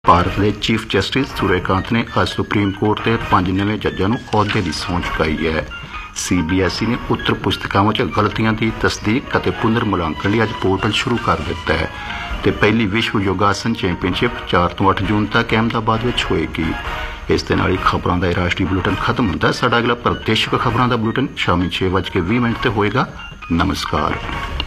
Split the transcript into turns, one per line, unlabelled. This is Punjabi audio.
ਭਾਰਤ ਦੇ ਚੀਫ ਜਸਟਿਸ ਸੂਰਯਕਾਂਤ ਨੇ ਅੱਜ ਸੁਪਰੀਮ ਕੋਰਟ ਦੇ 5 ਨਵੇਂ ਜੱਜਾਂ ਨੂੰ ਅਹੁਦੇ ਦੀ ਸਹੁੰ ਚੁਕਾਈ ਹੈ। CBSE ਨੇ ਉੱਤਰ ਪੁਸਤਕਾਵਾਂ 'ਚ ਗਲਤੀਆਂ ਦੀ ਤਸਦੀਕ ਅਤੇ ਪੁਨਰ ਮੁਲਾਂਕਣ ਲਈ ਅੱਜ ਪੋਰਟਲ ਸ਼ੁਰੂ ਕਰ ਦਿੱਤਾ ਹੈ ਤੇ ਪਹਿਲੀ ਵਿਸ਼ਵ ਯੋਗਾਸਨ ਚੈਂਪੀਅਨਸ਼ਿਪ 4 ਤੋਂ 8 ਜੂਨ ਤੱਕ ਅਹਿਮਦਾਬਾਦ ਵਿੱਚ ਹੋਏਗੀ। ਇਸ ਦੇ ਨਾਲ ਹੀ ਖਬਰਾਂ ਦਾ ਰਾਸ਼ਟਰੀ ਬੁਲੇਟਿਨ ਖਤਮ ਹੁੰਦਾ। ਸਾਡਾ ਅਗਲਾ ਪ੍ਰਦੇਸ਼ਕ ਖਬਰਾਂ ਦਾ ਬੁਲੇਟਿਨ ਸ਼ਾਮੀ 6:20 ਤੇ ਹੋਏਗਾ। ਨਮਸਕਾਰ।